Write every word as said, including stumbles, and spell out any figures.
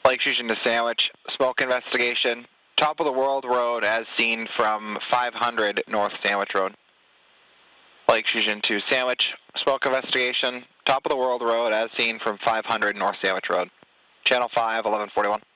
Lake Fusion to Sandwich, smoke investigation. Top of the World Road as seen from five hundred North Sandwich Road. Lake Fusion to Sandwich, smoke investigation. Top of the World Road as seen from five hundred North Sandwich Road. Channel five, eleven forty-one.